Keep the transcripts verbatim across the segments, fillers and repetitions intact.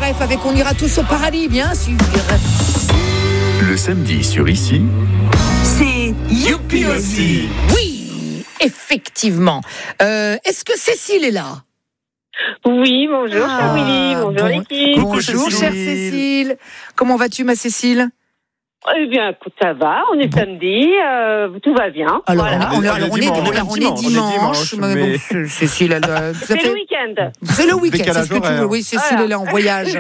R F avec On ira tous au paradis, bien sûr. Le samedi sur Ici, c'est Youpi aussi. Oui, effectivement. Euh, est-ce que Cécile est là ? Oui, bonjour, Ah, cher Willy, bonjour bon, l'équipe. Bonjour, Cécile. chère Cécile. Comment vas-tu, ma Cécile ? Eh bien, écoute, ça va, on est Bon. samedi, euh, tout va bien. Alors, voilà. on, est- alors, on est, dimanche, on est- on est on est dimanche, dimanche. mais- mais bon, Cécile, elle, euh, ça C'est fait- le week-end. c'est le week-end, c'est Décalage ce que tu veux. horaire. Oui, Cécile, Voilà. elle est en voyage.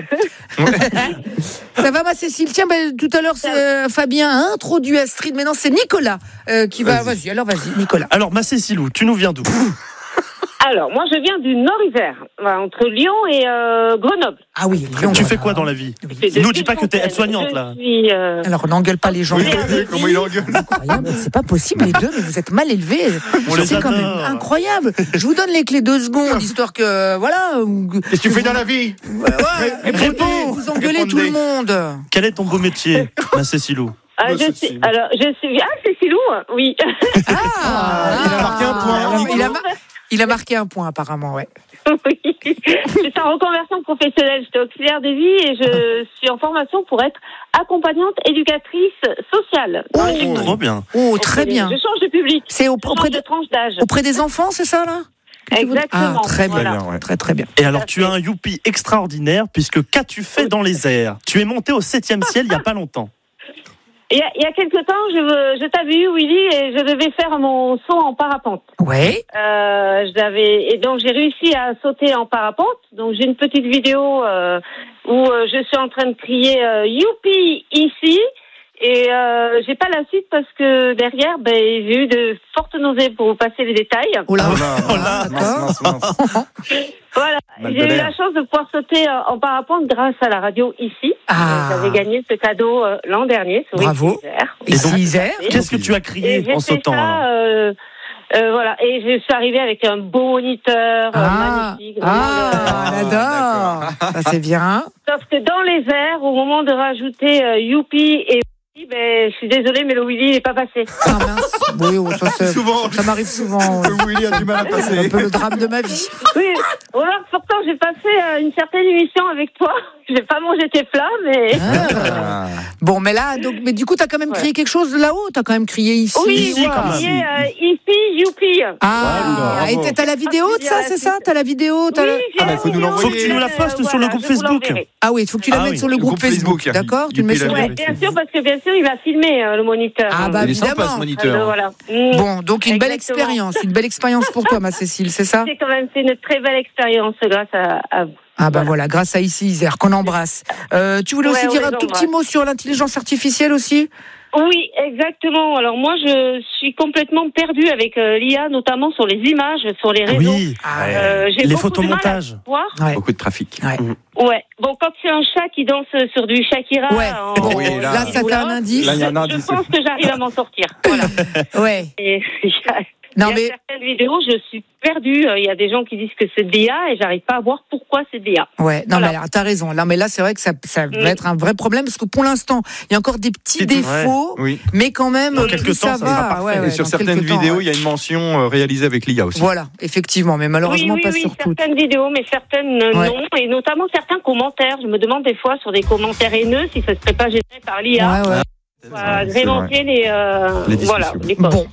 Ça va, ma Cécile ? Tiens, ben, tout à l'heure, c'est, euh, Fabien a introduit Astrid. Maintenant, c'est Nicolas euh, qui va. Vas-y. Vas-y, alors vas-y, Nicolas. Alors, ma Cécilou, tu nous viens d'où ? Alors, moi, je viens du Nord-Isère, voilà, entre Lyon et euh, Grenoble. Ah oui, Lyon. Tu voilà. fais quoi dans la vie ? C'est de Nous, dis pas que t'es Fontaine. aide-soignante, Je là. suis, euh, Alors, n'engueule pas les gens. Oui, Merde. oui, comment il engueule. Incroyable, c'est pas possible les deux, mais vous êtes mal élevés. On les C'est quand même adore. incroyable. Je vous donne les clés deux secondes, histoire que voilà. Qu'est-ce que tu fais dans la vie ? Répondez, vous engueulez Répondez. tout le monde. Quel est ton beau métier, ma Cécilou ? ah, Bah, je c'est- suis, alors, je suis, ah, c'est Silou, oui. Ah, il a marqué un point. Alors, il, a mar- il a marqué un point apparemment, ouais. Oui. Je suis en reconversion professionnelle, j'étais auxiliaire de vie et je suis en formation pour être accompagnante éducatrice sociale. dans les écoles. Trop bien. Oh, très bien. Je change de public. C'est au- Je auprès change de de, tranche d'âge. auprès des enfants, c'est ça là que tu voulais- Exactement. Ah, très bien, Voilà. Bien, ouais. très très bien. Et alors, tu as un youpi extraordinaire, puisque qu'as-tu fait dans les airs ? Tu es monté au septième ciel il n'y a pas longtemps. Il y a, il y a quelque temps, je, veux- je t'avais eu, Willy, et je devais faire mon saut en parapente. Ouais. Euh, je l'avais- et donc j'ai réussi à sauter en parapente. Donc j'ai une petite vidéo euh, où euh, je suis en train de crier euh, youpi ici. Et euh, j'ai pas la suite parce que derrière, ben, j'ai eu de fortes nausées pour vous passer les détails. Oh là, Oh là, oh mince, là, mince, d'accord. mince, mince. Voilà. Mal de J'ai eu l'air. la chance de pouvoir sauter euh, en parapente grâce à la radio ici. Ah. J'avais gagné ce cadeau euh, l'an dernier. sur Bravo. Isère. Et si Isère Qu'est-ce que tu as Et crié j'ai en fait sautant ça, alors euh, euh, voilà. Et je suis arrivée avec un beau moniteur euh, Ah, magnifique. vraiment, ah, le- on adore. Ça c'est bien. Sauf que dans les airs, au moment de rajouter euh, youpi et Willy, ben, je suis désolée, mais le Willy n'est pas passé. Ah mince. Oui, oh, ça, c'est- Souvent. ça m'arrive souvent. oui. Le Willy a du mal à C'est un passer. peu le drame de ma vie. Oui, remarque, pourtant, j'ai passé euh, une certaine émission avec toi. Je vais pas manger tes plats, mais... Ah. Bon, mais là, donc, mais du coup, t'as quand même crié quelque chose là-haut. T'as quand même crié ici. Oui, Ici, j'ai quand même. crié euh, ici, youpi. Ah, Voilà, et bravo. t'as- t'as la vidéo de ça, c'est ça? T'as la vidéo t'as Oui, la- j'ai Ah, la bah, faut nous vidéo, l'envoyer. Faut que tu nous la euh, postes sur voilà, le groupe je vous Facebook. l'enverrai. Ah oui, il faut que tu la Ah mettes oui, sur le le groupe groupe Facebook. Facebook. D'accord? Tu le Youpi, mets sur la le Ouais, groupe. bien sûr, parce que bien sûr, il va filmer euh, le moniteur. Ah bah Il est sympa, évidemment. ce Euh, moniteur. voilà. Mm. Bon, donc une belle Exactement. expérience, une belle expérience pour toi, ma Cécile, c'est ça? C'est quand même c'est une très belle expérience grâce à, à vous. Ah bah voilà, grâce à Ici Isère, qu'on embrasse. Euh, tu voulais Ouais, aussi on dire les un tout embrasse. petit mot sur l'intelligence artificielle aussi? Oui, exactement. Alors moi, je suis complètement perdue avec euh, l'I A, notamment sur les images, sur les réseaux. Oui, Ah, Euh, j'ai les beaucoup de mal à photomontages. voir. ouais. Beaucoup de trafic. Ouais. Bon, quand c'est un chat qui danse sur du Shakira, Ouais. en- Bon, Oui, là, là- ça fait un indice. Là, il y a un je, indice. je pense que j'arrive à m'en sortir. Voilà. Ouais. Et il y a, Non il y a mais certaines vidéos, je suis perdue. Il y a des gens qui disent que c'est de l'I A et j'arrive pas à voir pourquoi c'est de l'I A. ouais, non Voilà. mais alors, t'as raison. Non mais là c'est vrai que ça, ça va Mm. être un vrai problème parce que pour l'instant il y a encore des petits C'est- défauts, Oui. mais quand même Dans plus quelques temps, ça ça sera va. parfait. Ouais, Et ouais, sur dans certaines quelques temps, vidéos, ouais. il y a une mention euh, réalisée avec l'I A aussi. Voilà, effectivement, mais malheureusement oui, oui, pas oui, sur toutes. certaines vidéos, mais certaines euh, Ouais. non, et notamment certains commentaires. Je me demande des fois sur des commentaires haineux si ça serait pas généré par l'I A. Ouais, ouais. Voilà, C'est vrai. agrémenter les, euh, Les voilà, discussions. les posts. Bon.